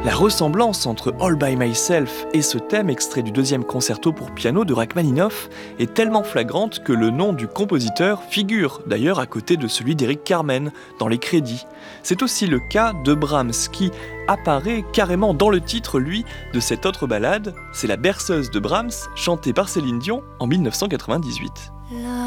La ressemblance entre All by Myself et ce thème extrait du deuxième concerto pour piano de Rachmaninoff est tellement flagrante que le nom du compositeur figure d'ailleurs à côté de celui d'Eric Carmen dans les crédits. C'est aussi le cas de Brahms qui apparaît carrément dans le titre, lui, de cette autre ballade. C'est la berceuse de Brahms chantée par Céline Dion en 1998.